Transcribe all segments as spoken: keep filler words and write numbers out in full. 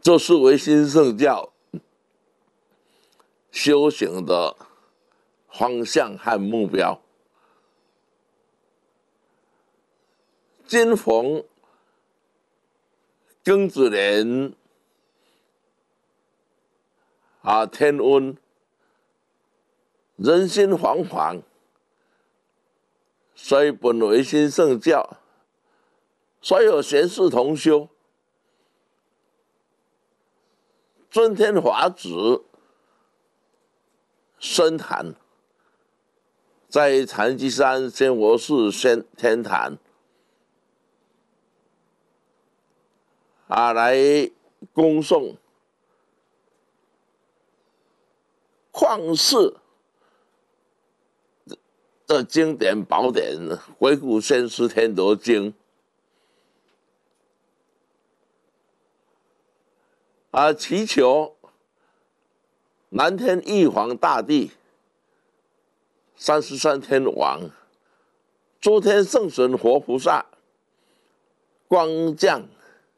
这是唯心圣教修行的方向和目标。今逢庚子年啊，天温，人心惶惶，所以本唯心圣教所有贤士同修，尊天法旨深坛，在禅机山仙佛寺仙天坛啊，来恭送旷世的经典宝典《回古先师天德经》啊，祈求南天玉皇大帝、三十三天王、诸天圣神活菩萨光降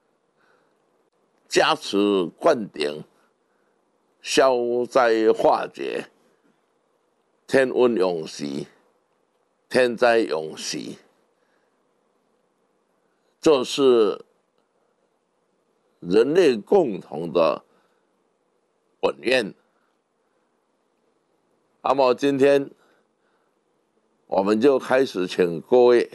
加持灌顶，消灾化解，天温永息，天灾永息。这是人类共同的本愿。那么今天我们就开始请各位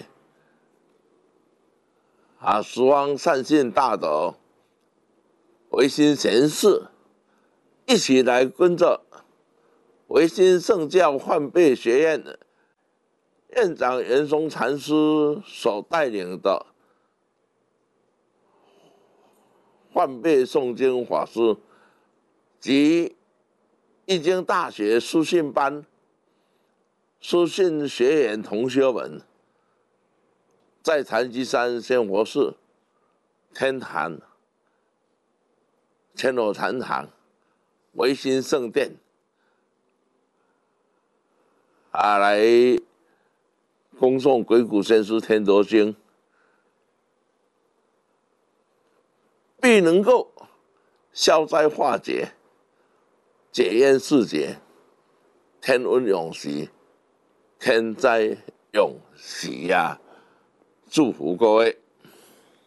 啊，十方善信大德、唯心贤士一起来跟着唯心圣教换辈学院院长圆松禅师所带领的换辈诵经法师及易经大学书信班书信学员同学们，在禅机山仙佛寺天坛千罗禅堂唯心圣殿啊，来恭诵《鬼谷先师天德经》，必能够消灾化解、解冤释结、天温永息、天灾永息呀！祝福各位。